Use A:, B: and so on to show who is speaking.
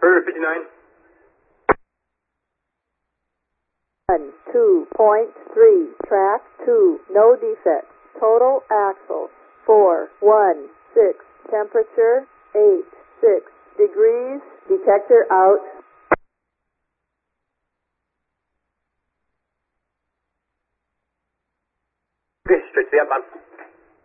A: Courier 59.
B: 2.3, track 2, no defects. Total axles 416, temperature 86 degrees, detector out.
A: Okay, straight to the outbound.